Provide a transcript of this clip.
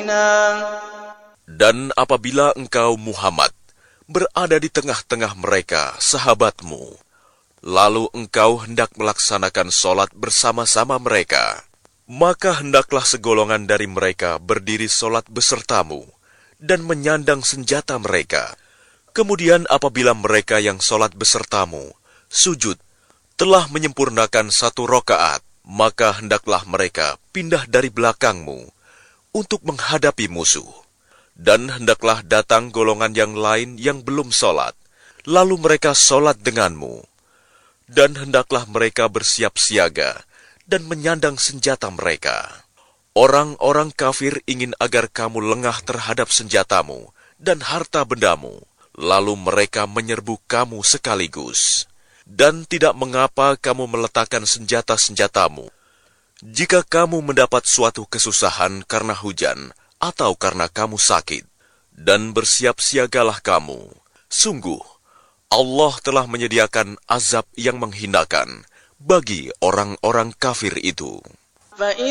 Dan apabila engkau Muhammad berada di tengah-tengah mereka, sahabatmu, lalu engkau hendak melaksanakan solat bersama-sama mereka, maka hendaklah segolongan dari mereka berdiri solat besertamu dan menyandang senjata mereka. Kemudian apabila mereka yang solat besertamu sujud telah menyempurnakan 1 rakaat, maka hendaklah mereka pindah dari belakangmu untuk menghadapi musuh. Dan hendaklah datang golongan yang lain yang belum solat, lalu mereka solat denganmu. Dan hendaklah mereka bersiap siaga dan menyandang senjata mereka. Orang-orang kafir ingin agar kamu lengah terhadap senjatamu dan harta bendamu, lalu mereka menyerbu kamu sekaligus. Dan tidak mengapa kamu meletakkan senjata-senjatamu, jika kamu mendapat suatu kesusahan karena hujan, atau karena kamu sakit, dan bersiap siagalah kamu. Sungguh, Allah telah menyediakan azab yang menghinakan bagi orang-orang kafir itu.